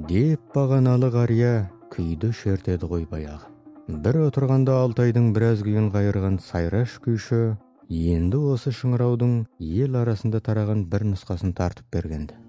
деп бағаналы қария күйді шертеді ғой баяғы. Бір отырғанда Алтайдың біраз күйін қайырған сайраш күйші енді осы шыңыраудың ел арасында тараған бір нұсқасын тартып бергенді.